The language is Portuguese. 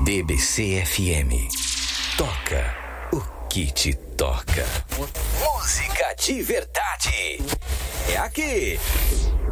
BBC FM. Toca o que te toca. Música de verdade. É aqui.